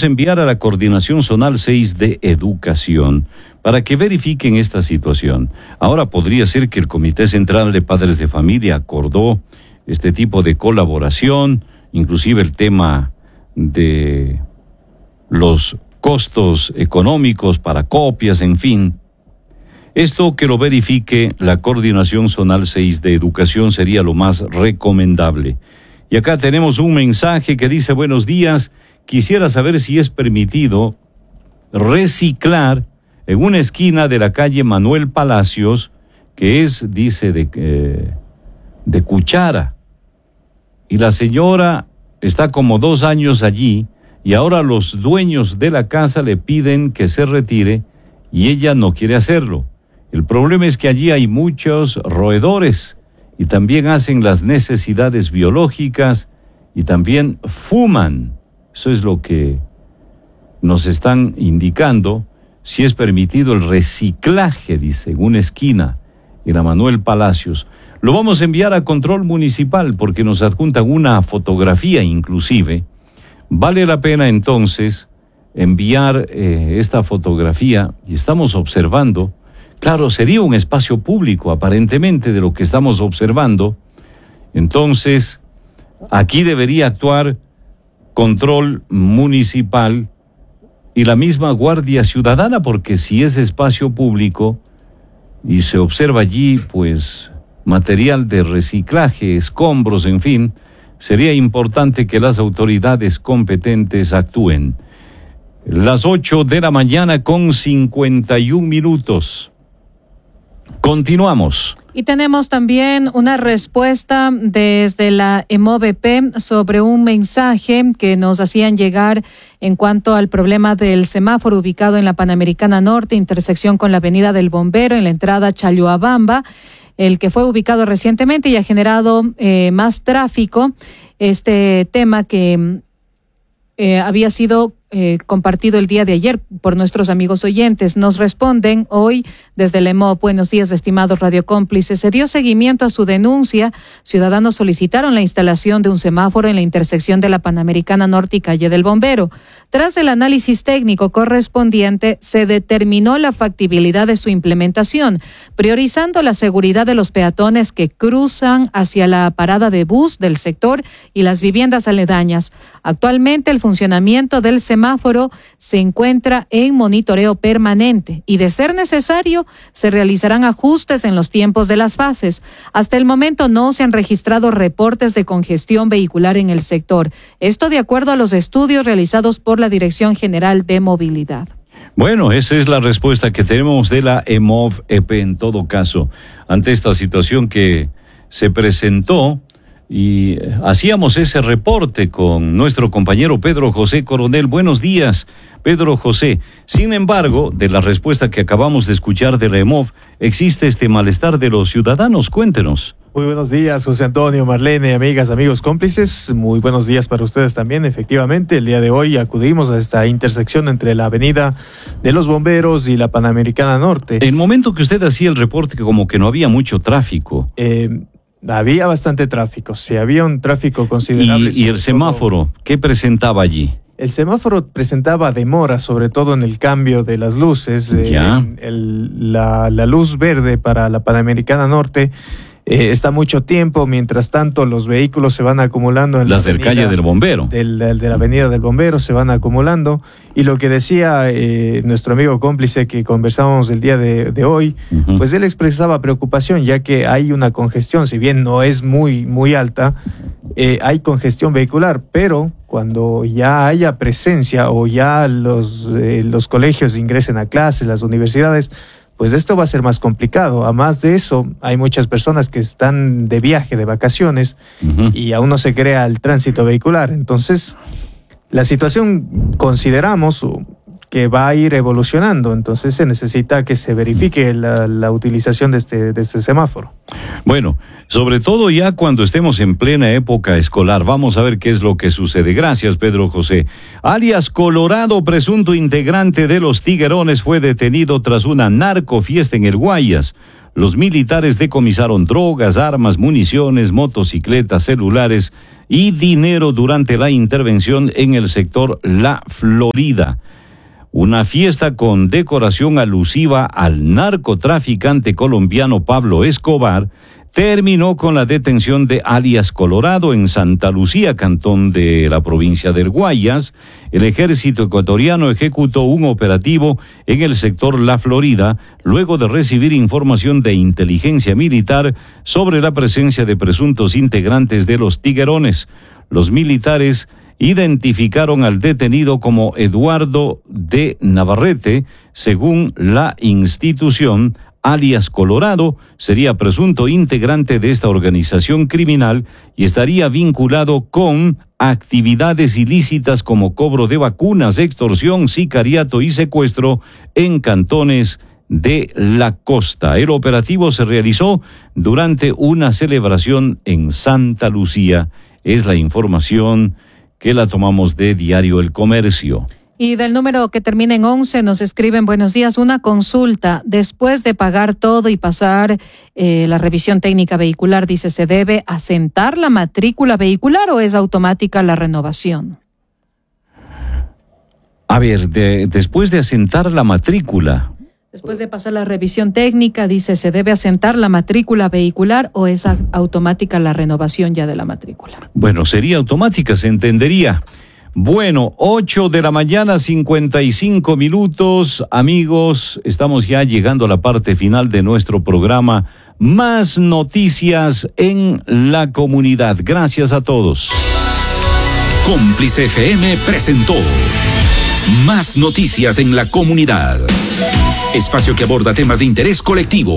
vamos a enviar a la Coordinación Zonal 6 de Educación para que verifiquen esta situación. Ahora podría ser que el Comité Central de Padres de Familia acordó este tipo de colaboración, inclusive el tema de los costos económicos para copias, en fin. Esto que lo verifique la Coordinación Zonal 6 de Educación sería lo más recomendable. Y acá tenemos un mensaje que dice: buenos días, quisiera saber si es permitido reciclar en una esquina de la calle Manuel Palacios, que es, dice, de Cuchara. Y la señora está como 2 años allí y ahora los dueños de la casa le piden que se retire y ella no quiere hacerlo. El problema es que allí hay muchos roedores y también hacen las necesidades biológicas y también fuman. Eso es lo que nos están indicando. Si es permitido el reciclaje, dice, en una esquina, en la Manuel Palacios. Lo vamos a enviar a Control Municipal porque nos adjuntan una fotografía inclusive. Vale la pena entonces enviar esta fotografía y estamos observando. Claro, sería un espacio público, aparentemente, de lo que estamos observando. Entonces, aquí debería actuar Control Municipal y la misma Guardia Ciudadana, porque si es espacio público y se observa allí, pues, material de reciclaje, escombros, en fin, sería importante que las autoridades competentes actúen. Las 8 de la mañana con 51 minutos. Continuamos. Y tenemos también una respuesta desde la EMOVP sobre un mensaje que nos hacían llegar en cuanto al problema del semáforo ubicado en la Panamericana Norte, intersección con la Avenida del Bombero, en la entrada Chalhuabamba, el que fue ubicado recientemente y ha generado más tráfico. Este tema que había sido compartido el día de ayer por nuestros amigos oyentes. Nos responden hoy desde el EMOV. Buenos días, estimados radiocómplices. Se dio seguimiento a su denuncia. Ciudadanos solicitaron la instalación de un semáforo en la intersección de la Panamericana Norte y Calle del Bombero. Tras el análisis técnico correspondiente, se determinó la factibilidad de su implementación, priorizando la seguridad de los peatones que cruzan hacia la parada de bus del sector y las viviendas aledañas. Actualmente, el funcionamiento del semáforo se encuentra en monitoreo permanente y, de ser necesario, se realizarán ajustes en los tiempos de las fases. Hasta el momento no se han registrado reportes de congestión vehicular en el sector. Esto de acuerdo a los estudios realizados por la Dirección General de Movilidad. Bueno, esa es la respuesta que tenemos de la EMOV-EP en todo caso, ante esta situación que se presentó. Y hacíamos ese reporte con nuestro compañero Pedro José Coronel. Buenos días, Pedro José. Sin embargo, de la respuesta que acabamos de escuchar de la EMOV, existe este malestar de los ciudadanos. Cuéntenos. Muy buenos días, José Antonio, Marlene, amigas, amigos, cómplices. Muy buenos días para ustedes también. Efectivamente, el día de hoy acudimos a esta intersección entre la Avenida de los Bomberos y la Panamericana Norte. En el momento que usted hacía el reporte, como que no había mucho tráfico. Había bastante tráfico, sí, había un tráfico considerable. ¿Y el semáforo qué presentaba allí? El semáforo presentaba demora, sobre todo en el cambio de las luces. La luz verde para la Panamericana Norte está mucho tiempo, mientras tanto los vehículos se van acumulando en las del Calle del Bombero. De la Avenida del Bombero se van acumulando, y lo que decía nuestro amigo cómplice que conversábamos el día de hoy, pues él expresaba preocupación, ya que hay una congestión, si bien no es muy alta, hay congestión vehicular, pero cuando ya haya presencia o ya los colegios ingresen a clases, las universidades, pues esto va a ser más complicado. Además de eso, hay muchas personas que están de viaje, de vacaciones, y aún no se crea el tránsito vehicular. Entonces, la situación consideramos que va a ir evolucionando, entonces se necesita que se verifique la utilización de este semáforo. Bueno, sobre todo ya cuando estemos en plena época escolar, vamos a ver qué es lo que sucede. Gracias, Pedro José. Alias Colorado, presunto integrante de los Tiguerones, fue detenido tras una narcofiesta en el Guayas. los militares decomisaron drogas, armas, municiones, motocicletas, celulares y dinero durante la intervención en el sector La Florida. Una fiesta con decoración alusiva al narcotraficante colombiano Pablo Escobar terminó con la detención de alias Colorado en Santa Lucía, cantón de la provincia del Guayas. El ejército ecuatoriano ejecutó un operativo en el sector La Florida luego de recibir información de inteligencia militar sobre la presencia de presuntos integrantes de los Tiguerones. Los militares identificaron al detenido como Eduardo de Navarrete. Según la institución, alias Colorado sería presunto integrante de esta organización criminal y estaría vinculado con actividades ilícitas como cobro de vacunas, extorsión, sicariato y secuestro en cantones de la costa. El operativo se realizó durante una celebración en Santa Lucía. Es la información que la tomamos de Diario El Comercio. Y del número que termina en 11 nos escriben: buenos días, una consulta. Después de pagar todo y pasar la revisión técnica vehicular, dice, ¿se debe asentar la matrícula vehicular o es automática la renovación? A ver, después de asentar la matrícula. Después de pasar la revisión técnica, dice, ¿se debe asentar la matrícula vehicular o es automática la renovación ya de la matrícula? Bueno, sería automática, se entendería. Bueno, 8 de la mañana, 55 minutos. Amigos, estamos ya llegando a la parte final de nuestro programa. Más noticias en la comunidad. Gracias a todos. Cómplice FM presentó Más noticias en la comunidad. Espacio que aborda temas de interés colectivo.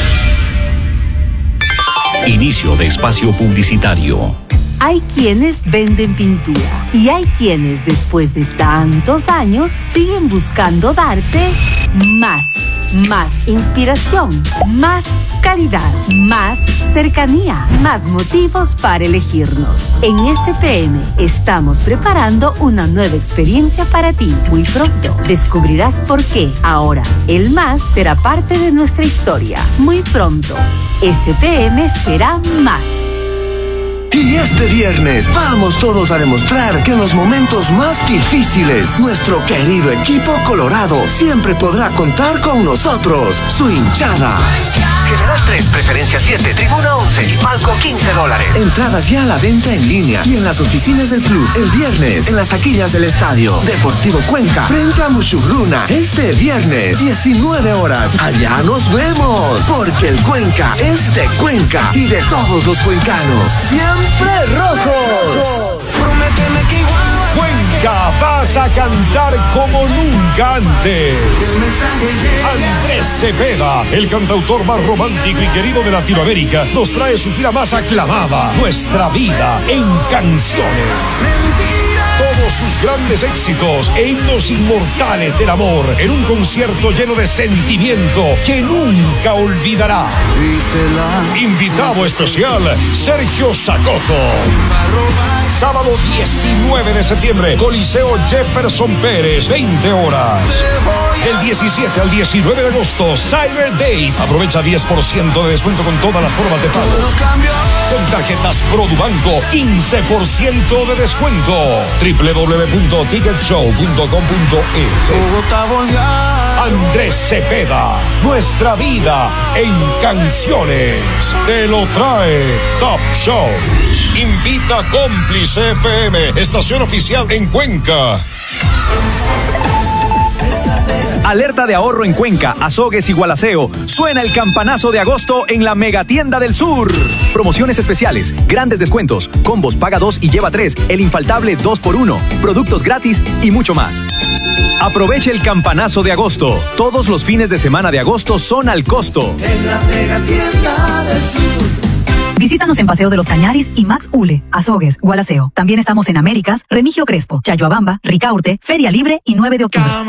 Inicio de espacio publicitario. Hay quienes venden pintura y hay quienes después de tantos años siguen buscando darte más inspiración, más calidad, más cercanía, más motivos para elegirnos. En SPM estamos preparando una nueva experiencia para ti. Muy pronto descubrirás por qué ahora el más será parte de nuestra historia. Muy pronto, SPM será más. Y este viernes vamos todos a demostrar que en los momentos más difíciles, nuestro querido equipo Colorado siempre podrá contar con nosotros, su hinchada. General 3, Preferencia 7, Tribuna 11 y Palco $15. Entradas ya a la venta en línea y en las oficinas del club. El viernes, en las taquillas del estadio Deportivo Cuenca, frente a Mushugruna. Este viernes, 19 horas. Allá nos vemos, porque el Cuenca es de Cuenca y de todos los cuencanos. ¡Siempre rojos! Cuenca, vas a cantar como nunca antes. Andrés Cepeda, el cantautor más romántico y querido de Latinoamérica, nos trae su gira más aclamada, Nuestra Vida en Canciones. Todos sus grandes éxitos e himnos inmortales del amor en un concierto lleno de sentimiento que nunca olvidará. Invitado especial, Sergio Sacoto. Sábado 19 de septiembre, Coliseo Jefferson Pérez, 20 horas. Del 17 al 19 de agosto, Cyber Days. Aprovecha 10% de descuento con todas las formas de pago. Con tarjetas Produbanco, 15% de descuento. www.ticketshow.com.es. Andrés Cepeda, Nuestra Vida en Canciones. Te lo trae Top Shows. Invita Cómplice FM, estación oficial en Cuenca. Alerta de ahorro en Cuenca, Azogues y Gualaceo. Suena el campanazo de agosto en la Megatienda del Sur. Promociones especiales, grandes descuentos, combos paga 2 y lleva 3, el infaltable 2x1, productos gratis y mucho más. Aproveche el campanazo de agosto. Todos los fines de semana de agosto son al costo. En la Megatienda del Sur. Visítanos en Paseo de los Cañaris y Max Ule, Azogues, Gualaceo. También estamos en Américas, Remigio Crespo, Chayoabamba, Ricaurte, Feria Libre y 9 de octubre.